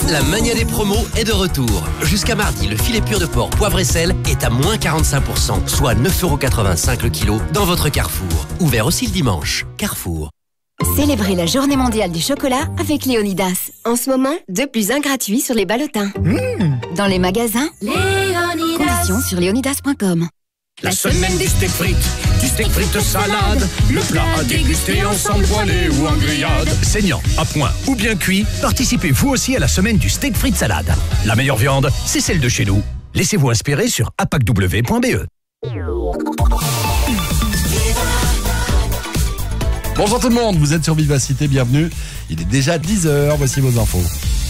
La mania des promos est de retour. Jusqu'à mardi, le filet pur de porc poivre et sel est à moins 45%, soit 9,85€ le kilo dans votre Carrefour. Ouvert aussi le dimanche. Carrefour. Célébrez la journée mondiale du chocolat avec Léonidas. En ce moment, 2+1 gratuit sur les ballotins. Dans les magasins, Léonidas. Conditions sur léonidas.com. La semaine des steaks frites, du steak frites salade, le plat à déguster ensemble voilé ou en grillade. Saignant, à point ou bien cuit, participez vous aussi à la semaine du steak frites salade. La meilleure viande, c'est celle de chez nous. Laissez-vous inspirer sur apacw.be. Bonjour tout le monde, vous êtes sur Vivacité, bienvenue. Il est déjà 10h, voici vos infos.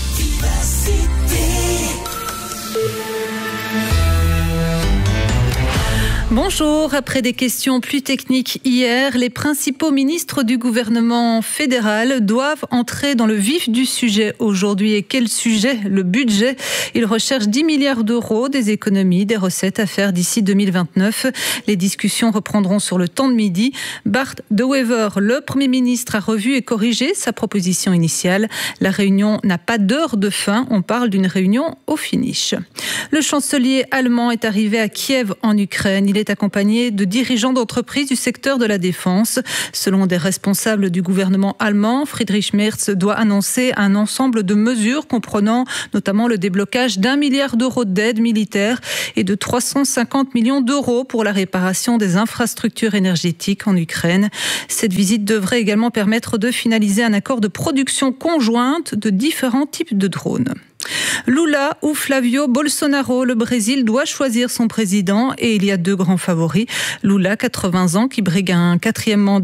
Bonjour, après des questions plus techniques hier, les principaux ministres du gouvernement fédéral doivent entrer dans le vif du sujet aujourd'hui. Et quel sujet? Le budget. Ils recherchent 10 milliards d'euros, des économies, des recettes à faire d'ici 2029. Les discussions reprendront sur le temps de midi. Bart De Wever, le Premier ministre, a revu et corrigé sa proposition initiale. La réunion n'a pas d'heure de fin. On parle d'une réunion au finish. Le chancelier allemand est arrivé à Kiev en Ukraine. Il est accompagné de dirigeants d'entreprises du secteur de la défense. Selon des responsables du gouvernement allemand, Friedrich Merz doit annoncer un ensemble de mesures comprenant notamment le déblocage d'1 milliard d'euros d'aide militaire et de 350 millions d'euros pour la réparation des infrastructures énergétiques en Ukraine. Cette visite devrait également permettre de finaliser un accord de production conjointe de différents types de drones. Lula ou Flavio Bolsonaro, le Brésil doit choisir son président et il y a deux grands favoris. Lula, 80 ans, qui brigue un quatrième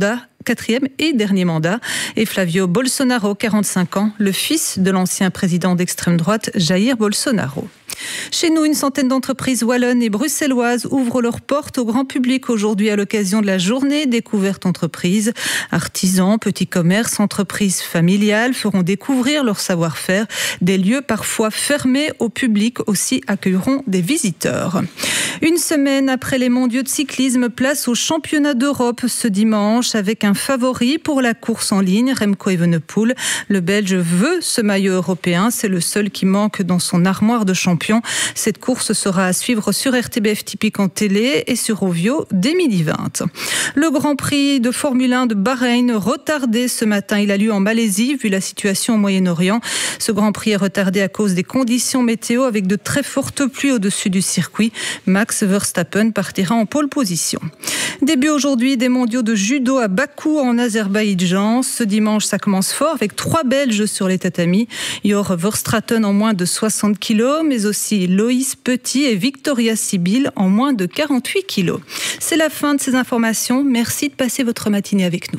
et dernier mandat, et Flavio Bolsonaro, 45 ans, le fils de l'ancien président d'extrême droite Jair Bolsonaro. Chez nous, une centaine d'entreprises wallonnes et bruxelloises ouvrent leurs portes au grand public aujourd'hui à l'occasion de la journée découverte entreprise. Artisans, petits commerces, entreprises familiales feront découvrir leur savoir-faire. Des lieux parfois fermés au public aussi accueilleront des visiteurs. Une semaine après les mondiaux de cyclisme, place au championnat d'Europe ce dimanche avec un favori pour la course en ligne, Remco Evenepoel. Le Belge veut ce maillot européen, c'est le seul qui manque dans son armoire de champion. Cette course sera à suivre sur RTBF Typique en télé et sur Ovio dès 12h20. Le Grand Prix de Formule 1 de Bahreïn retardé ce matin. Il a lieu en Malaisie vu la situation au Moyen-Orient. Ce Grand Prix est retardé à cause des conditions météo avec de très fortes pluies au-dessus du circuit. Max Verstappen partira en pole position. Début aujourd'hui des mondiaux de judo à Bakou en Azerbaïdjan. Ce dimanche, ça commence fort avec 3 Belges sur les tatamis. Jor Verstraeten en moins de 60 kg, mais aussi Loïs Petit et Victoria Sibyl en moins de 48 kg. C'est la fin de ces informations. Merci de passer votre matinée avec nous.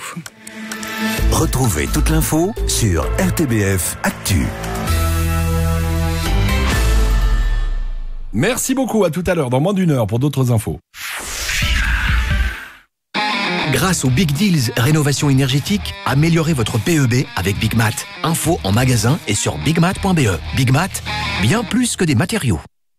Retrouvez toute l'info sur RTBF Actu. Merci beaucoup, à tout à l'heure, dans moins d'une heure pour d'autres infos. Grâce aux Big Deals Rénovation énergétique, améliorez votre PEB avec Big Mat. Info en magasin et sur bigmat.be. Big Mat, bien plus que des matériaux.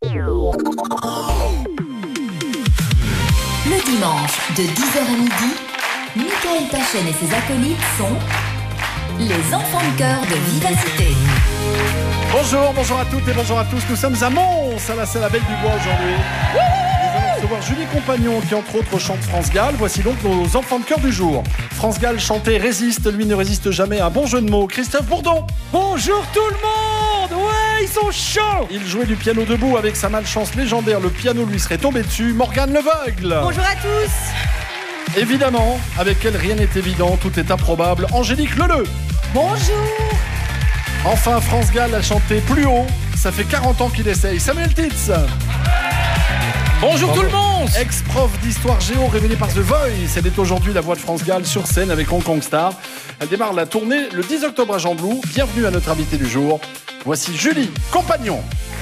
Le dimanche, de 10h à midi, Michael Pachen et ses acolytes sont les enfants de chœur de Vivacité. Bonjour à toutes et bonjour à tous. Nous sommes à Mons, à la Salle Belle du Bois aujourd'hui. Nous allons recevoir Julie Compagnon qui entre autres chante France Gall. Voici donc nos enfants de chœur du jour. France Gall chantait Résiste, lui ne résiste jamais à un bon jeu de mots. Christophe Bourdon. Bonjour tout le monde. Ouais, ils sont chauds. Il jouait du piano debout avec sa malchance légendaire. Le piano lui serait tombé dessus. Morgane Leveugle. Bonjour à tous. Évidemment, avec elle rien n'est évident, tout est improbable. Angélique Leleu. Bonjour. Enfin, France Gall a chanté plus haut. Ça fait 40 ans qu'il essaye. Samuel Titz. Bonjour tout le monde. Ex-prof d'histoire géo révélée par The Voice. Elle est aujourd'hui la voix de France Gall sur scène avec Hong Kong Star. Elle démarre la tournée le 10 octobre à Jean-Blou. Bienvenue à notre invité du jour. Voici Julie Compagnon.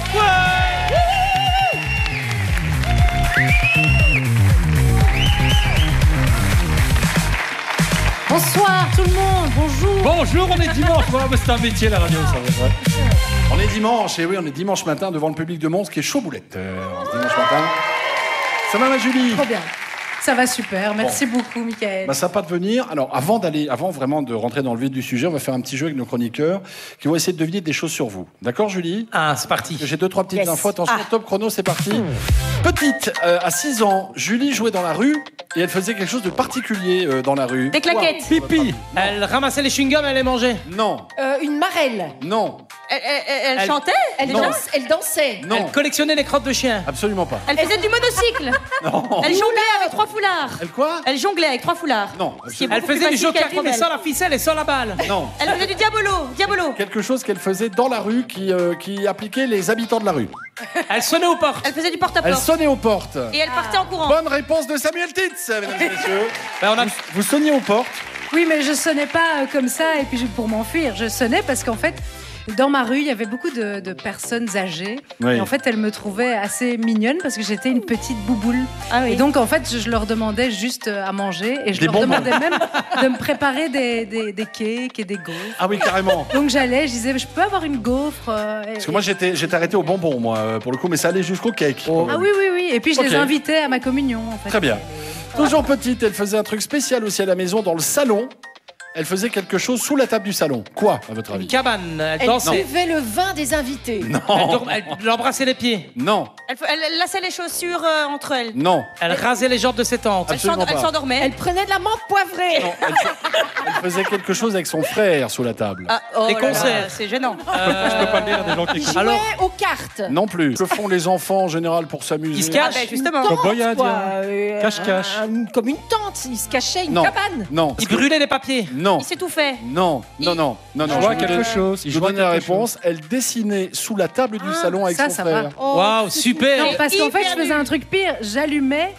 Bonsoir tout le monde. Bonjour. Bonjour, on est dimanche. Voilà, c'est un métier la radio, ça. Ouais. On est dimanche, et oui, on est dimanche matin devant le public de Mons qui est chaud boulette. Dimanche matin. Ça va ma Julie? Trop bien. Ça va super, merci beaucoup, Mickaël. Bah, ça va pas devenir. Alors, avant vraiment de rentrer dans le vif du sujet, on va faire un petit jeu avec nos chroniqueurs qui vont essayer de deviner des choses sur vous. D'accord, Julie? Ah, c'est parti. J'ai 2-3 petites infos. Attention, top chrono, c'est parti. Petite, à 6 ans, Julie jouait dans la rue et elle faisait quelque chose de particulier dans la rue. Des claquettes. Pipi. Elle ramassait les chewing-gums, elle les mangeait. Non. Une marelle. Non. Elle chantait. Elle dansait. Non. Elle collectionnait les crottes de chiens. Absolument pas. Elle faisait du monocycle. Non. Elle jonglait avec 3 foulards. Elle quoi? Elle jonglait avec 3 foulards. Non. Elle faisait du jockey, mais sans la ficelle et sans la balle. Non. Elle faisait du diabolo. Quelque chose qu'elle faisait dans la rue qui appliquait les habitants de la rue. Elle sonnait aux portes. Elle faisait du Elle porte-à-porte. sonnait aux portes. Et elle partait en courant. Bonne réponse de Samuel Titz, mesdames et messieurs. Ben, Vous sonniez aux portes. Oui, mais je sonnais pas comme ça et puis pour m'enfuir. Je sonnais parce qu'en fait, dans ma rue, il y avait beaucoup de personnes âgées. Oui. Et en fait, elles me trouvaient assez mignonne parce que j'étais une petite bouboule. Ah oui. Et donc, en fait, je leur demandais juste à manger et je Des leur bonbons. demandais même de me préparer des cakes et des gaufres. Ah oui, carrément. Donc, je disais, je peux avoir une gaufre Parce que moi, j'étais arrêté au bonbon, moi, pour le coup, mais ça allait jusqu'au cake. Ah oui. Et puis, je Ok. les invitais à ma communion, en fait. Très bien. Toujours petite, elle faisait un truc spécial aussi à la maison, dans le salon. Elle faisait quelque chose sous la table du salon. Quoi, à votre Une avis? cabane, elle Elle dansait. buvait le vin des invités. Non. Elle embrassait les pieds. Non. Elle lassait les chaussures entre elles. Non. Elle rasait les jambes de ses tantes. Absolument Elle pas. s'endormait. Elle prenait de la menthe poivrée. Non, elle faisait quelque chose avec son frère sous la table. Des là là, concerts. c'est gênant. Je peux pas le dire des gens qui Il jouait Alors, aux cartes. Non plus. Que font les enfants en général pour s'amuser? Ils se cachent. Justement. Tente, quoi. Cache-cache. Comme une tente. Il se cachait une Non. cabane. Non. Ils brûlaient les papiers. Non. Il s'étouffait. Non. Non. Je vois Je vous quelque donne- chose. Je vous donne la réponse. Elle dessinait sous la table du salon avec ça, son ça frère. va. Waouh, super. Non, parce qu'en fait, hyper je faisais nul. un truc pire. J'allumais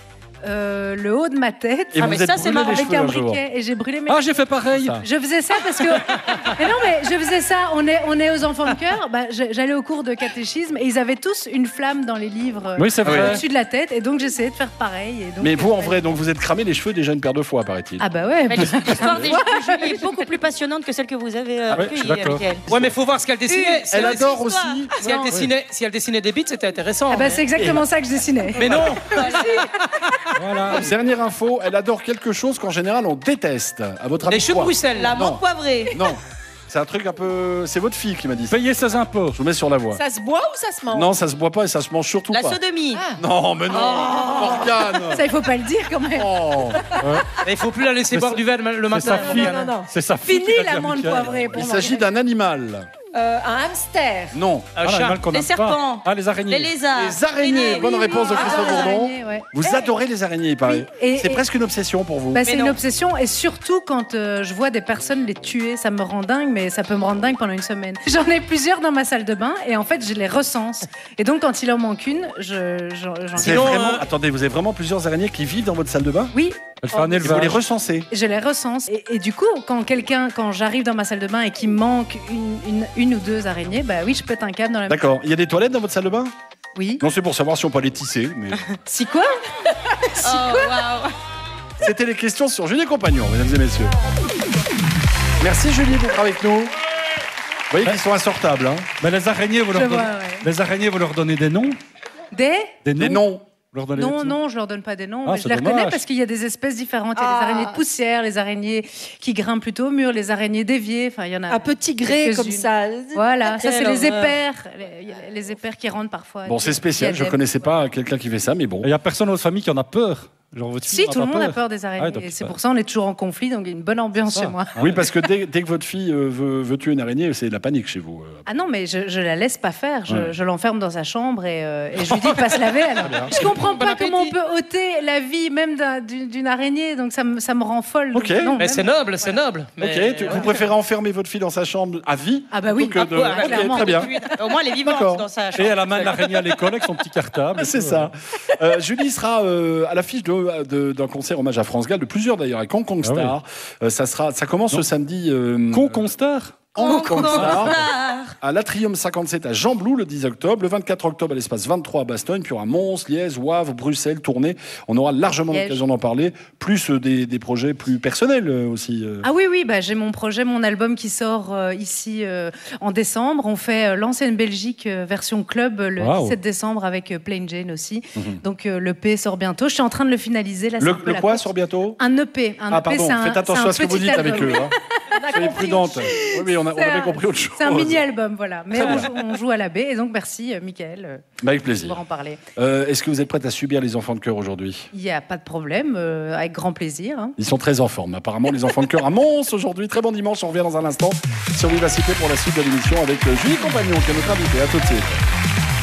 le haut de ma tête Et vous mais êtes ça, c'est brûlé marrant. les avec cheveux un un jour. briquet et j'ai brûlé mes. Ah, j'ai fait pareil. Je faisais ça parce que. Mais non, mais je faisais ça. On est aux enfants de cœur. Bah, j'allais au cours de catéchisme et ils avaient tous une flamme dans les livres Oui, c'est vrai. au-dessus de la tête. Et donc j'essayais de faire pareil. Et donc, Mais vous, en vrai, donc vous êtes cramé les cheveux déjà une paire de fois, paraît-il. Ah bah ouais. Mais l'histoire des Julie est beaucoup plus passionnante que celle que vous avez ouais, je suis d'accord. Ouais, mais faut voir ce qu'elle dessinait. Si Elle adore histoire. aussi. Si elle dessinait des bits, c'était intéressant. Ah bah c'est exactement ça que je dessinais. Mais non. Voilà. Dernière info, elle adore quelque chose qu'en général on déteste. À votre avis, Les choux de quoi? Bruxelles. La Non. menthe poivrée. Non. C'est un truc un peu. C'est votre fille qui m'a dit ça. Payer ses impôts. Je vous mets sur la voie. Ça se boit ou ça se mange? Non, ça se boit pas et ça se mange surtout La pas. sodomie. Non, mais non, Morgane. Ça il faut pas le dire quand même. Oh. Mais il faut plus la laisser boire du verre le matin. Non. C'est sa fille. Fini l'amande poivrée pour Il moi. s'agit d'un animal. Un hamster. Non. Un chat. Les serpents. Ah, les araignées. Les lézards. Les araignées. Bonne réponse de Christophe Ah, Bourdon. araignée, ouais. Vous adorez les araignées, il paraît. Oui, et- C'est et- presque une obsession pour vous. Bah, c'est non. une obsession et surtout quand je vois des personnes les tuer, ça me rend dingue, mais ça peut me rendre dingue pendant une semaine. J'en ai plusieurs dans ma salle de bain et en fait je les recense. Et donc quand il en manque une, j'en C'est Sinon, vraiment. Attendez, vous avez vraiment plusieurs araignées qui vivent dans votre salle de bain? Oui, Elle fait un Et vous les élevage. recensez? je les recense. Et du coup, quand j'arrive dans ma salle de bain et qu'il manque une ou deux araignées, bah oui, je pète un câble dans la. D'accord. Il y a des toilettes dans votre salle de bain? Oui. Non, c'est pour savoir si on peut les tisser. Mais... Si quoi? Oh, waouh. C'était les questions sur Julie Compagnon, mesdames et messieurs. Merci Julie d'être avec nous. Vous voyez qu'ils sont insortables. Hein. Mais les araignées, vous Je leur vois, donnez... ouais. Les araignées, vous leur donnez des noms? Des? Des noms. Vous leur donnez des Non, petits- non, je leur donne pas des noms. Ah, mais je c'est les reconnais dommage. parce qu'il y a des espèces différentes. Il y a Ah. les araignées de poussière, les araignées qui grimpent plutôt au mur, les araignées déviées. Enfin, il y en a. Un petit gré comme quelques-unes. ça. Voilà, ça c'est Quelle les horreur. épères. Les épères qui rentrent parfois. Bon, c'est spécial. Je Diadème. connaissais pas quelqu'un qui fait ça, mais bon. Il n'y a personne dans votre famille qui en a peur. Genre, votre fille Si, en tout le monde pas a peur des araignées. Ah, donc et c'est ça- pour ça on est toujours en conflit, donc il y a une bonne ambiance Ça. chez moi. Oui, parce que dès que votre fille veut tuer une araignée, c'est de la panique chez vous. Ah non, mais je la laisse pas faire. Je, Ouais. je l'enferme dans sa chambre et je lui dis de pas se laver. Alors. Je comprends pas comment on peut ôter la vie même d'une araignée, donc ça me rend folle. Ok. Donc, non, Mais même- c'est noble, c'est noble. Mais... Ok, vous préférez enfermer votre fille dans sa chambre à vie Ah bah oui. plutôt que de... Ah, Ok, clairement. très bien. Au moins, elle est vivante D'accord. dans sa Et chambre. elle amène l'araignée à l'école avec son petit cartable. C'est ça. Julie sera à l'affiche d'un concert hommage à France Gall, de plusieurs d'ailleurs, avec Hong Kong Star. Ça commence ce samedi. Con constar. Hong Kong Star. à l'Atrium 57 à Jean-Blou le 10 octobre, le 24 octobre à l'espace 23 à Bastogne, puis il y aura Mons, Liège, Wavre, Bruxelles, Tournai. On aura largement l'occasion d'en parler, plus des projets plus personnels aussi. Ah oui, j'ai mon projet, mon album qui sort ici en décembre. On fait l'ancienne Belgique version club le 17 décembre avec Plain Jane aussi. Donc l'EP sort bientôt. Je suis en train de le finaliser. Là, le quoi sort bientôt? Un EP. Pardon, faites attention à ce que vous dites avec eux. Hein. Soyez prudente. Oui, on avait compris autre chose. C'est un mini-album, voilà. Mais on joue à la baie. Et donc merci, Mickaël. Avec plaisir. Pour en parler. Est-ce que vous êtes prête à subir les enfants de cœur aujourd'hui? Il n'y a pas de problème, avec grand plaisir. Hein. Ils sont très en forme, apparemment, les enfants de cœur à Mons aujourd'hui. Très bon dimanche, on revient dans un instant sur Vivacité pour la suite de l'émission avec Julie Compagnon, qui est notre invitée. À tout de suite.